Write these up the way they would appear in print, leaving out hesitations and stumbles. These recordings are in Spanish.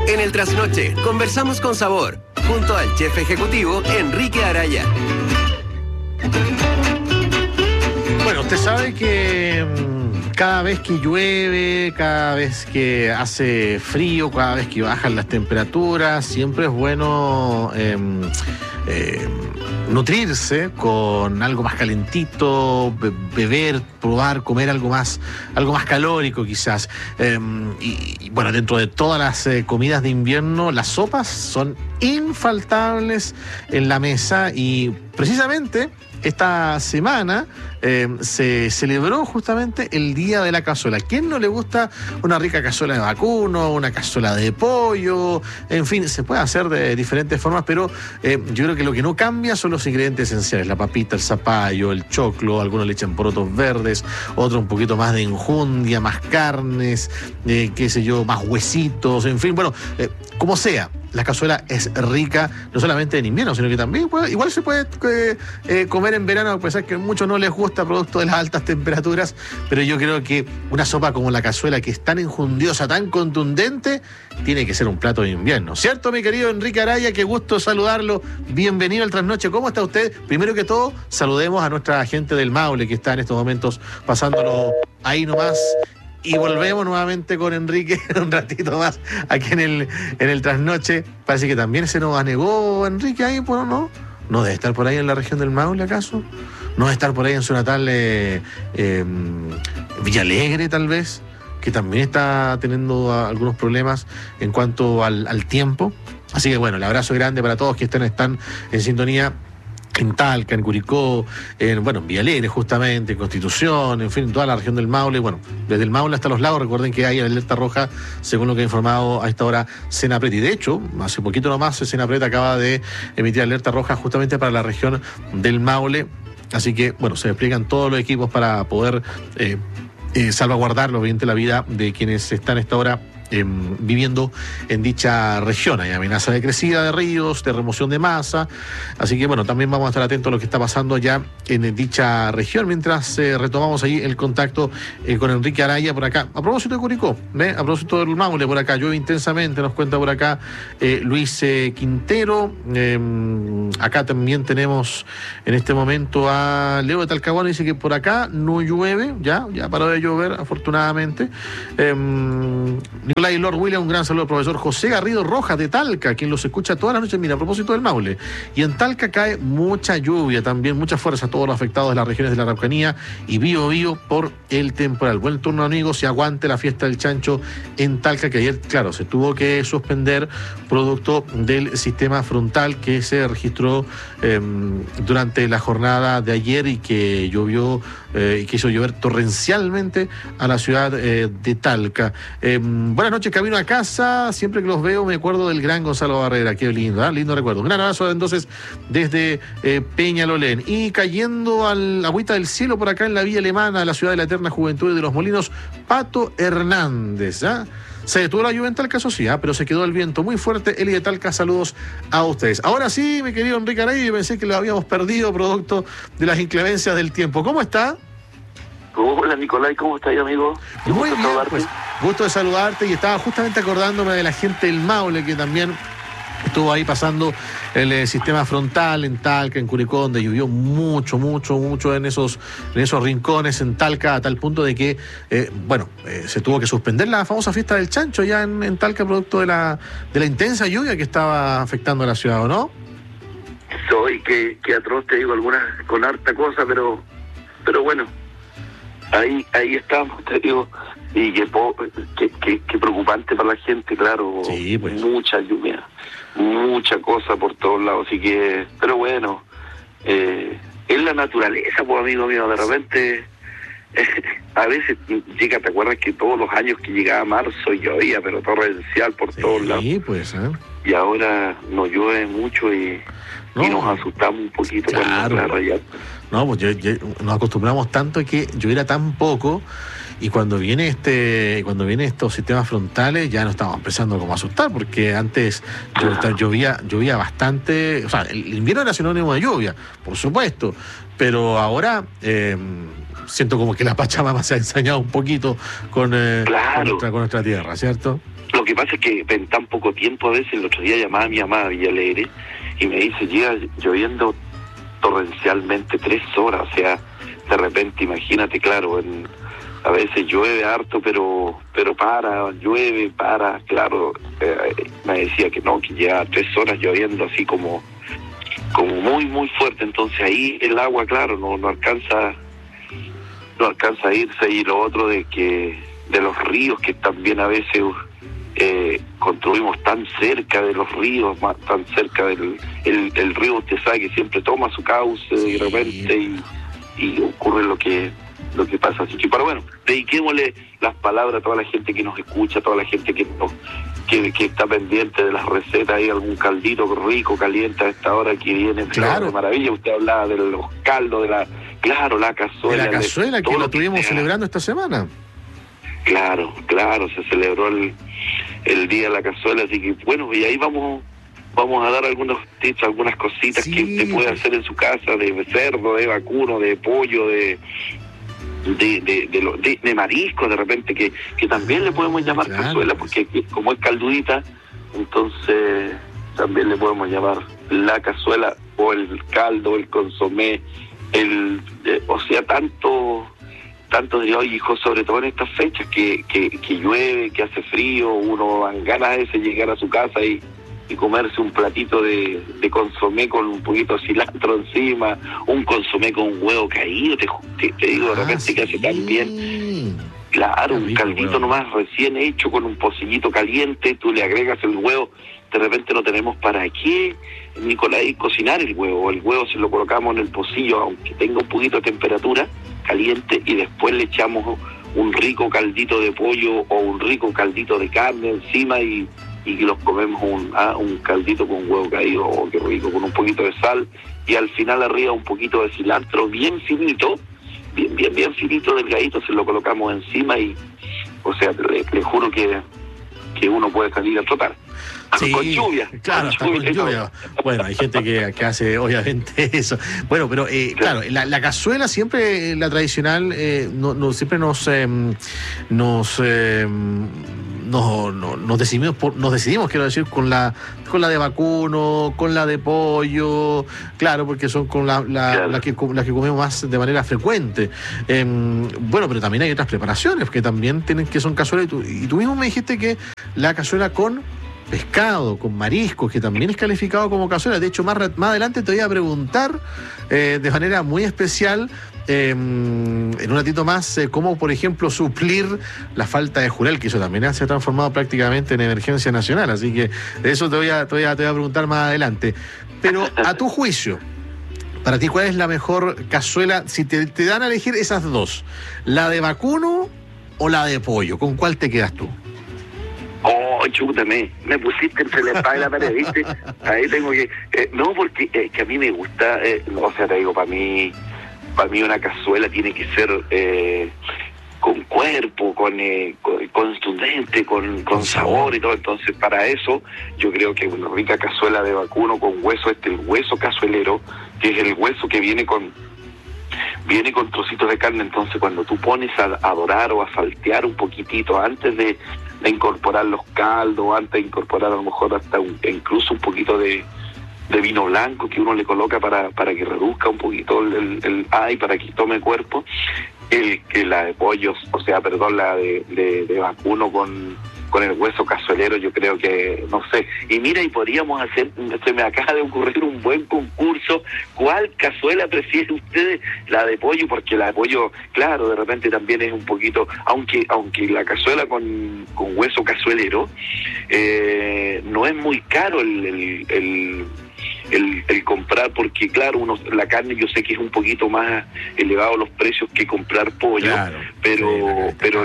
En el Trasnoche, conversamos con sabor, junto al chef ejecutivo Enrique Araya. Bueno, usted sabe que cada vez que llueve, cada vez que hace frío, cada vez que bajan las temperaturas, siempre es bueno nutrirse con algo más calentito, beber, probar, comer algo más calórico quizás. Y bueno, dentro de todas las comidas de invierno, las sopas son infaltables en la mesa y precisamente esta semana se celebró justamente el Día de la Cazuela. ¿Quién no le gusta una rica cazuela de vacuno, una cazuela de pollo? En fin, se puede hacer de diferentes formas, pero yo creo que lo que no cambia son los ingredientes esenciales. La papita, el zapallo, el choclo, algunos le echan porotos verdes, otros un poquito más de enjundia, más carnes, qué sé yo, más huesitos, en fin, bueno, como sea. La cazuela es rica, no solamente en invierno, sino que también igual se puede comer en verano, a pesar que a muchos no les gusta producto de las altas temperaturas, pero yo creo que una sopa como la cazuela, que es tan enjundiosa, tan contundente, tiene que ser un plato de invierno. ¿Cierto, mi querido Enrique Araya? Qué gusto saludarlo. Bienvenido al Trasnoche. ¿Cómo está usted? Primero que todo, saludemos a nuestra gente del Maule, que está en estos momentos pasándolo ahí nomás. Y volvemos nuevamente con Enrique un ratito más aquí en el Trasnoche. Parece que también se nos anegó Enrique ahí, pues, ¿no? ¿No debe estar por ahí en la región del Maule, acaso? ¿No debe estar por ahí en su natal Villalegre, tal vez? Que también está teniendo algunos problemas en cuanto al tiempo. Así que bueno, el abrazo grande para todos que están en sintonía. En Talca, en Curicó, en Villalegre justamente, en Constitución, en fin, en toda la región del Maule. Bueno, desde el Maule hasta los lagos, recuerden que hay alerta roja, según lo que ha informado a esta hora Senapred. Y de hecho, hace poquito nomás, Senapred acaba de emitir alerta roja justamente para la región del Maule. Así que, bueno, se despliegan todos los equipos para poder salvaguardar, obviamente, la vida de quienes están a esta hora viviendo en dicha región. Hay amenaza de crecida de ríos, de remoción de masa, así que bueno, también vamos a estar atentos a lo que está pasando allá en dicha región, mientras retomamos ahí el contacto con Enrique Araya por acá. A propósito de Curicó, a propósito del Maule, por acá llueve intensamente, nos cuenta por acá Luis Quintero. Acá también tenemos en este momento a Leo de Talcahuano, dice que por acá no llueve, ya paró de llover afortunadamente. Nicolás y Lord William, un gran saludo al profesor José Garrido Rojas de Talca, quien los escucha todas las noches. Mira, a propósito del Maule, y en Talca cae mucha lluvia también, mucha fuerza a todos los afectados de las regiones de la Araucanía y Biobío por el temporal. Buen turno, amigos, y aguante la fiesta del chancho en Talca, que ayer, claro, se tuvo que suspender producto del sistema frontal que se registró durante la jornada de ayer y que llovió y que hizo llover torrencialmente a la ciudad de Talca. Buenas noches, camino a casa. Siempre que los veo me acuerdo del gran Gonzalo Barrera. Qué lindo, lindo recuerdo. Un gran abrazo entonces desde Peñalolén. Y cayendo al agüita del cielo por acá en la Villa Alemana, la ciudad de la eterna juventud y de los molinos, Pato Hernández. Se detuvo la lluvia en Talca, eso sí, pero se quedó el viento muy fuerte. Eli de Talca, saludos a ustedes. Ahora sí, mi querido Enrique Araya, yo pensé que lo habíamos perdido producto de las inclemencias del tiempo. ¿Cómo está? Hola, Nicolás, ¿cómo estás, amigo? Muy bien, pues, gusto de saludarte, y estaba justamente acordándome de la gente del Maule, que también estuvo ahí pasando el sistema frontal en Talca, en Curicó, donde llovió mucho en esos rincones en Talca, a tal punto de que, se tuvo que suspender la famosa fiesta del chancho ya en Talca, producto de la intensa lluvia que estaba afectando a la ciudad, ¿o no? Soy que atroz, te digo, algunas con harta cosa, pero bueno, ahí estamos, te digo, y qué preocupante para la gente, claro. Sí, pues. Mucha lluvia, mucha cosa por todos lados, así que, pero bueno, es la naturaleza, pues, amigo mío, de repente a veces llega, ¿te acuerdas que todos los años que llegaba marzo llovía, pero torrencial por todos lados? Sí, pues, Y ahora no llueve mucho y nos asustamos un poquito. Claro. No, pues nos acostumbramos tanto a que lloviera tan poco, y cuando vienen estos sistemas frontales ya nos estamos empezando como a asustar, porque antes llovía bastante. O sea, el invierno era sinónimo de lluvia, por supuesto, pero ahora siento como que la Pachamama se ha ensañado un poquito con nuestra tierra, ¿cierto? Lo que pasa es que en tan poco tiempo, a veces, el otro día llamaba a mi mamá a Villa Alegre y me dice, llega lloviendo torrencialmente 3 horas, o sea, de repente, imagínate, claro, a veces llueve harto, pero para, llueve, para, claro, me decía que no, que lleva 3 horas lloviendo así como muy, muy fuerte, entonces ahí el agua, claro, no alcanza a irse, y lo otro de los ríos, que también a veces construimos tan cerca de los ríos, tan cerca del río, usted sabe que siempre toma su cauce de repente y ocurre lo que pasa. Así que, pero bueno, dediquémosle las palabras a toda la gente que nos escucha, a toda la gente que está pendiente de las recetas. Hay algún caldito rico, caliente a esta hora que viene, claro, de maravilla. Usted hablaba de los caldos, la cazuela. De la cazuela que lo estuvimos celebrando esta semana. Claro, se celebró el día de la cazuela, así que bueno, y ahí vamos a dar algunos tips, algunas cositas que usted puede hacer en su casa, de cerdo, de vacuno, de pollo, de marisco, de repente, que también le podemos llamar cazuela, porque como es caldudita, entonces también le podemos llamar la cazuela, o el caldo, el consomé, o sea, tanto de hoy, hijo, sobre todo en estas fechas que llueve, que hace frío, uno dan ganas de llegar a su casa y comerse un platito de consomé con un poquito de cilantro encima, un consomé con un huevo caído, te digo, de repente que hace tan bien. Claro, un caldito nomás recién hecho con un pocillito caliente, tú le agregas el huevo, de repente no tenemos para qué, Nicolás, cocinar el huevo se lo colocamos en el pocillo, aunque tenga un poquito de temperatura caliente, y después le echamos un rico caldito de pollo o un rico caldito de carne encima y los comemos un caldito con huevo caído, oh, qué rico, con un poquito de sal, y al final arriba un poquito de cilantro bien finito, bien finito, delgadito, se lo colocamos encima y, o sea, le juro que uno puede salir a trotar. Sí, con lluvia. Claro, con lluvia. Bueno, hay gente que hace obviamente eso. Bueno, pero claro, la cazuela siempre, la tradicional, siempre nos decidimos, quiero decir, con la de vacuno, con la de pollo, claro, porque son con la que comemos más de manera frecuente. Bueno, pero también hay otras preparaciones que también que son cazuelas, y tú mismo me dijiste que la cazuela con pescado, con mariscos, que también es calificado como cazuela. De hecho, más adelante te voy a preguntar de manera muy especial, en un ratito más, cómo, por ejemplo, suplir la falta de jurel, que eso también se ha transformado prácticamente en emergencia nacional. Así que de eso te voy a preguntar más adelante. Pero a tu juicio, para ti, ¿cuál es la mejor cazuela? Si te dan a elegir esas dos, ¿la de vacuno o la de pollo? ¿Con cuál te quedas tú? Oh, chútame, me pusiste entre la espada y la pared, ¿viste? Ahí tengo que... no, porque que a mí me gusta, o sea, te digo, para mí una cazuela tiene que ser con cuerpo, con contundente, con sabor y todo. Entonces, para eso, yo creo que una rica cazuela de vacuno con hueso, el hueso cazuelero, que es el hueso que viene con trocitos de carne. Entonces, cuando tú pones a dorar o a saltear un poquitito antes de incorporar los caldos, antes de incorporar a lo mejor hasta incluso un poquito de vino blanco que uno le coloca para que reduzca un poquito para que tome cuerpo, la de pollos, o sea, perdón, la de vacuno con el hueso cazuelero, yo creo que, no sé, y mira, y podríamos hacer, se me acaba de ocurrir un buen concurso. ¿Cuál cazuela prefiere ustedes? La de pollo, porque la de pollo, claro, de repente también es un poquito, aunque la cazuela con hueso cazuelero, no es muy caro el comprar, porque claro, la carne yo sé que es un poquito más elevado los precios que comprar pollo, claro, pero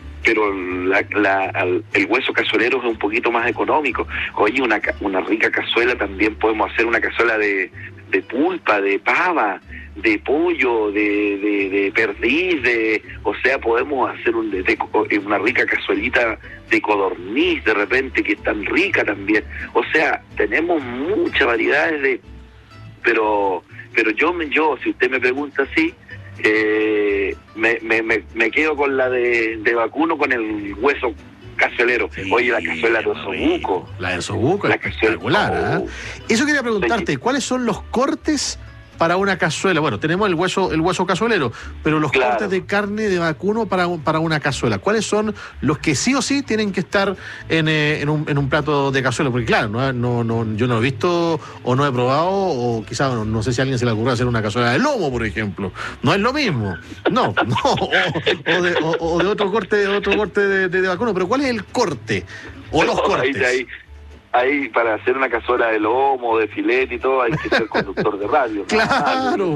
el hueso cazuelero es un poquito más económico. Oye, una rica cazuela, también podemos hacer una cazuela de pulpa, de pava, de pollo, de perdiz, o sea, podemos hacer una rica cazuelita de codorniz, de repente, que es tan rica también. O sea, tenemos muchas variedades pero yo, si usted me pregunta así, me quedo con la de vacuno con el hueso cazuelero. Sí, Oye, la cazuela de osobuco. La de osobuco es espectacular, ¿eh? Eso quería preguntarte, ¿cuáles son los cortes para una cazuela? Bueno, tenemos el hueso cazuelero, pero los cortes de carne de vacuno para una cazuela, ¿cuáles son los que sí o sí tienen que estar en un plato de cazuela? Porque claro, yo no he visto o no he probado, o quizás no sé si a alguien se le ocurre hacer una cazuela de lomo, por ejemplo. No es lo mismo. No, o de otro corte de vacuno, pero ¿cuál es el corte? O los cortes. Ahí, para hacer una cazuela de lomo, de filete y todo, hay que ser conductor de radio. Claro.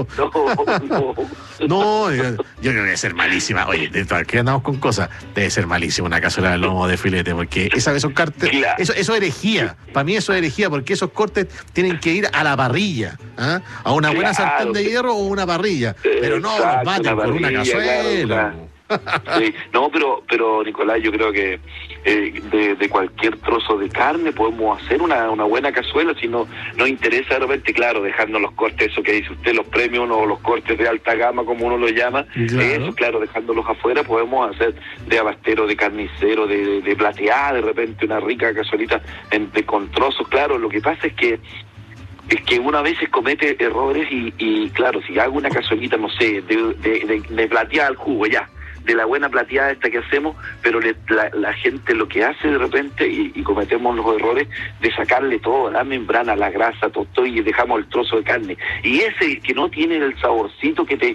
No, yo creo que debe ser malísima. Oye, ¿qué andamos con cosas? Debe ser malísima una cazuela de lomo de filete, porque esos cortes, claro. Eso es herejía. Para mí eso es herejía, porque esos cortes tienen que ir a la parrilla, ¿eh? A una buena sartén de hierro o una parrilla. Pero no los baten por una cazuela. Claro. Sí, no, pero Nicolás, yo creo que de cualquier trozo de carne podemos hacer una buena cazuela. Si no nos interesa de repente, claro, dejando los cortes, eso que dice usted, los premium o los cortes de alta gama, como uno los llama, claro. Eso, claro, dejándolos afuera, podemos hacer de abastero, de carnicero, de plateada, de repente una rica cazuelita con trozos. Claro, lo que pasa es que uno a veces comete errores y claro, si hago una cazuelita, no sé, de plateada al jugo, ya, de la buena plateada esta que hacemos, pero la gente lo que hace de repente, y cometemos los errores de sacarle todo, la membrana, la grasa, todo, y dejamos el trozo de carne. Y ese que no tiene el saborcito que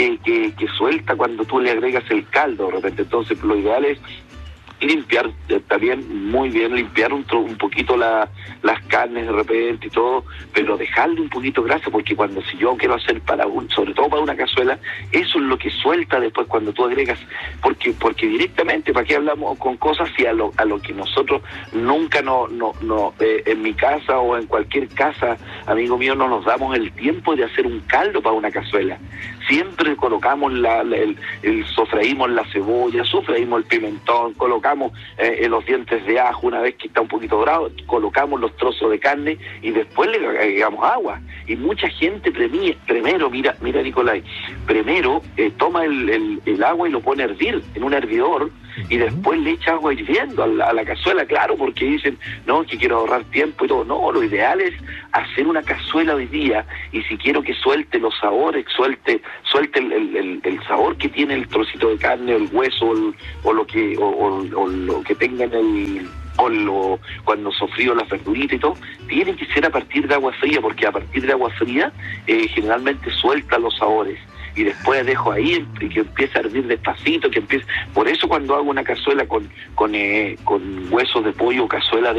suelta cuando tú le agregas el caldo de repente. Entonces lo ideal es limpiar también muy bien, limpiar un poquito las carnes de repente y todo, pero dejarle un poquito de grasa, porque si yo quiero hacer sobre todo para una cazuela, eso es lo que suelta después cuando tú agregas, porque directamente, ¿para qué hablamos con cosas si a lo que nosotros nunca en mi casa o en cualquier casa, amigo mío, no nos damos el tiempo de hacer un caldo para una cazuela? Siempre colocamos sofreímos la cebolla, sofreímos el pimentón, colocamos los dientes de ajo, una vez que está un poquito dorado, colocamos los trozos de carne y después le agregamos agua. Y mucha gente primero, mira Nicolás, primero toma el agua y lo pone a hervir en un hervidor, y después le echa agua hirviendo a la cazuela, claro, porque dicen, no, que quiero ahorrar tiempo y todo. No, lo ideal es hacer una cazuela hoy día, y si quiero que suelte los sabores, suelte el sabor que tiene el trocito de carne, el hueso, o lo que tenga cuando sofrío la verdurita y todo, tiene que ser a partir de agua fría, porque a partir de agua fría generalmente suelta los sabores. Y después dejo ahí que empiece a hervir despacito, por eso cuando hago una cazuela con huesos de pollo, cazuela